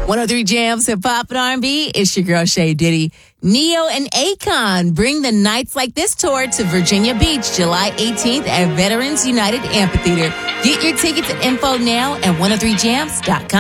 103 Jams, Hip Hop and R&B. It's your girl, Shay Diddy. Neo and Akon bring the Nights Like This tour to Virginia Beach, July 18th at Veterans United Amphitheater. Get your tickets and info now at 103jams.com.